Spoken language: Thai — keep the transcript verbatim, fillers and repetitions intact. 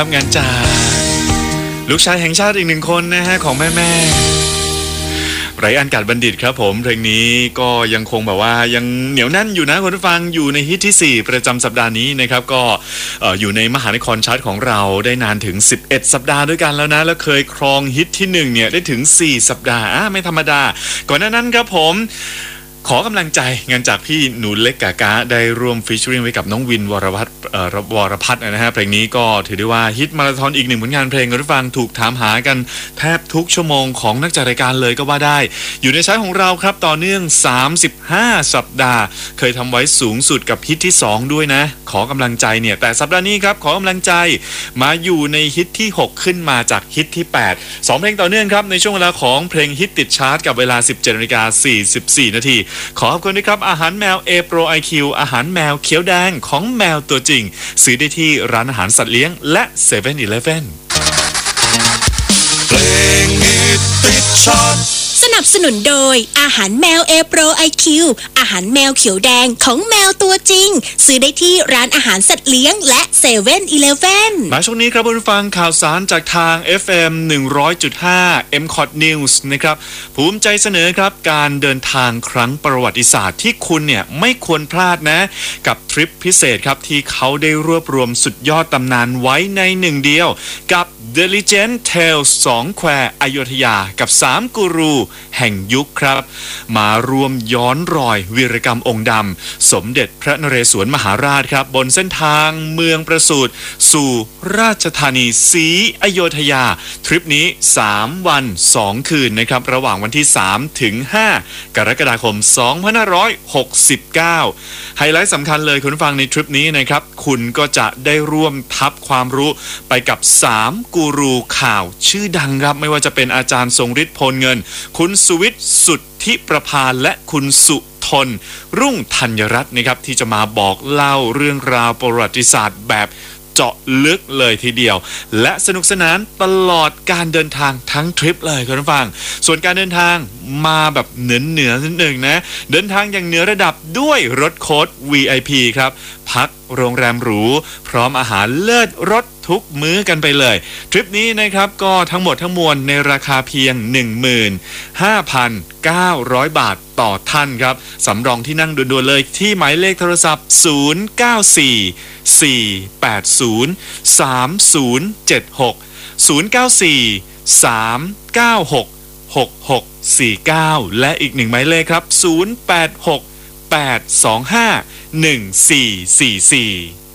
ทำงานจากลูกชายแห่งชาติอีกหนึ่งคนนะฮะของแม่แม่ไรอันกาดบัณฑิตครับผมเพลงนี้ก็ยังคงแบบว่ายังเหนียวแน่นอยู่นะคุณผู้ฟังอยู่ในฮิตที่สี่ประจำสัปดาห์นี้นะครับก็อยู่ในมหานครชาร์ตของเราได้นานถึงสิบเอ็ดสัปดาห์ด้วยกันแล้วนะแล้วเคยครองฮิตที่หนึ่งเนี่ยได้ถึงสี่สัปดาห์อ่ะไม่ธรรมดาก่อนหน้านั้นครับผมขอกำลังใจงานจากพี่หนูเล็กกากาได้ร่วมฟีเจอริ่งไว้กับน้องวินวรพัฒน์เอ่อวรพัฒน์นะฮะเพลงนี้ก็ถือได้ว่าฮิตมาราธอนอีกหนึ่งผลงานเพลงคุณผู้ฟังถูกถามหากันแทบทุกชั่วโมงของนักจัดรายการเลยก็ว่าได้อยู่ในชาร์ตของเราครับต่อเนื่องสามสิบห้าสัปดาห์เคยทำไว้สูงสุดกับฮิตที่สองด้วยนะขอกำลังใจเนี่ยแต่สัปดาห์นี้ครับขอกำลังใจมาอยู่ในฮิตที่หกขึ้นมาจากฮิตที่แปด สองเพลงต่อเนื่องครับในช่วงเวลาของเพลงฮิตติดชาร์ตกับเวลา สิบเจ็ดนาฬิกาสี่สิบสี่นาทีขอขอบคุณนะครับอาหารแมว A Pro ไอ คิว อาหารแมวเขียวแดงของแมวตัวจริงซื้อได้ที่ร้านอาหารสัตว์เลี้ยงและเซเว่นอีเลฟเว่นเพลงฮิตติดชาร์ตสนับสนุนโดยอาหารแมว A Pro ไอ คิว อาหารแมวเขียวแดงของแมวตัวจริงซื้อได้ที่ร้านอาหารสัตว์เลี้ยงและเซเว่นอีเลฟเว่นมาช่วงนี้ครับคุณผู้ฟังข่าวสารจากทาง เอฟ เอ็ม หนึ่งร้อยจุดห้า เอ็ม คอท News นะครับภูมิใจเสนอครับการเดินทางครั้งประวัติศาสตร์ที่คุณเนี่ยไม่ควรพลาดนะกับทริปพิเศษครับที่เขาได้รวบรวมสุดยอดตำนานไว้ในหนึ่งเดียวกับ The Legend Tales สองแควอยุธยากับสามกูรูแห่งยุคครับมารวมย้อนรอยวีรกรรมองค์ดำสมเด็จพระนเรศวรมหาราชครับบนเส้นทางเมืองประสูติสู่ราชธานีศรีอยุธยาทริปนี้สามวันสองคืนนะครับระหว่างวันที่สามถึงห้ากรกฎาคมสองพันห้าร้อยหกสิบเก้าไฮไลท์สำคัญเลยคุณฟังในทริปนี้นะครับคุณก็จะได้ร่วมทับความรู้ไปกับสามกูรูข่าวชื่อดังครับไม่ว่าจะเป็นอาจารย์ทรงฤทธิ์พลเงินคุณสุวิทย์สุทธิประภาและคุณสุทนรุ่งธัญรัตน์นะครับที่จะมาบอกเล่าเรื่องราวประวัติศาสตร์แบบเจาะลึกเลยทีเดียวและสนุกสนานตลอดการเดินทางทั้งทริปเลยคุณผู้ฟังส่วนการเดินทางมาแบบเหนือเหนือนิดหนึ่งนะเดินทางอย่างเหนือระดับด้วยรถโค้ช วี ไอ พี ครับพักโรงแรมหรูพร้อมอาหารเลิศรสทุกมื้อกันไปเลยทริปนี้นะครับก็ทั้งหมดทั้งมวลในราคาเพียง หนึ่งหมื่นห้าพันเก้าร้อย บาทต่อท่านครับสำรองที่นั่งด่วนๆเลยที่หมายเลขโทรศัพท์ศูนย์ เก้า สี่ สี่ แปด ศูนย์ สาม ศูนย์ เจ็ด หก ศูนย์ เก้า สี่ สาม เก้า หก หก หก สี่ เก้าและอีกหนึ่งหมายเลขครับศูนย์ แปด หก แปด สอง ห้า หนึ่ง สี่ สี่ สี่